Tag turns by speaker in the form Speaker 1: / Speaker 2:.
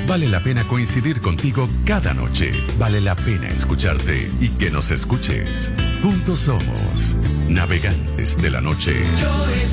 Speaker 1: Vale la pena coincidir contigo cada noche. Vale la pena escucharte y que nos escuches. Juntos somos Navegantes de la Noche.